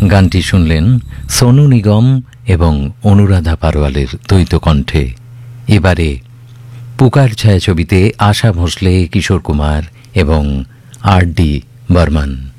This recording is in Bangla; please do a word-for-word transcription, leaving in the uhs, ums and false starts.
গানটি শুনলেন সোনু নিগম এবং অনুরাধা পারওয়ালের দ্বৈত কণ্ঠে। এবারে পুকার ছায়াছবিতে আশা ভোসলে, কিশোর কুমার এবং আর ডি বর্মন।